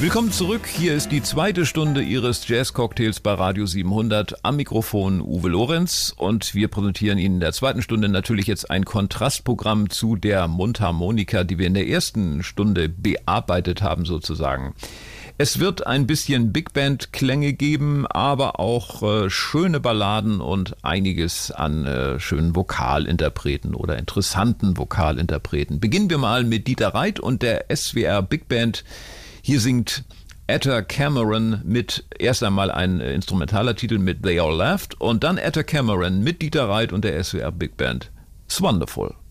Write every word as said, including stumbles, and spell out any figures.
Willkommen zurück. Hier ist die zweite Stunde Ihres Jazz-Cocktails bei Radio siebenhundert. Am Mikrofon Uwe Lorenz und wir präsentieren Ihnen in der zweiten Stunde natürlich jetzt ein Kontrastprogramm zu der Mundharmonika, die wir in der ersten Stunde bearbeitet haben sozusagen. Es wird ein bisschen Big Band-Klänge geben, aber auch äh, schöne Balladen und einiges an äh, schönen Vokalinterpreten oder interessanten Vokalinterpreten. Beginnen wir mal mit Dieter Reit und der S W R Big Band. Hier singt Etta Cameron mit, erst einmal ein äh, instrumentaler Titel mit They All Laughed und dann Etta Cameron mit Dieter Reit und der S W R Big Band. It's wonderful.